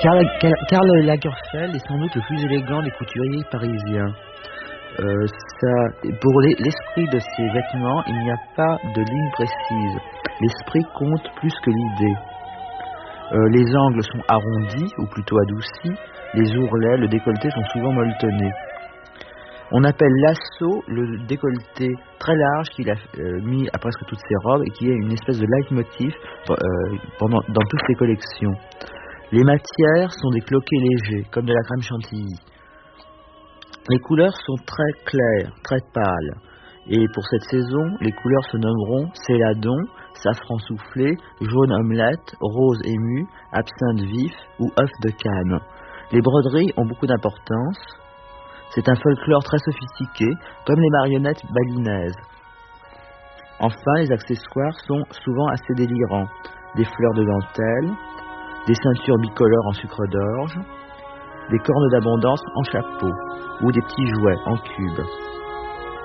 Karl Lagerfeld est sans doute le plus élégant des couturiers parisiens. Pour l'esprit de ces vêtements, il n'y a pas de ligne précise. L'esprit compte plus que l'idée. Les angles sont arrondis ou plutôt adoucis. Les ourlets, le décolleté sont souvent molletonnés. On appelle lasso le décolleté très large qu'il a mis à presque toutes ses robes et qui est une espèce de leitmotiv dans toutes ses collections. Les matières sont des cloquets légers, comme de la crème chantilly. Les couleurs sont très claires, très pâles. Et pour cette saison, les couleurs se nommeront céladon, safran soufflé, jaune omelette, rose ému, absinthe vif ou œuf de Cannes. Les broderies ont beaucoup d'importance. C'est un folklore très sophistiqué, comme les marionnettes balinaises. Enfin, les accessoires sont souvent assez délirants. Des fleurs de dentelle, des ceintures bicolores en sucre d'orge, des cornes d'abondance en chapeau ou des petits jouets en cubes.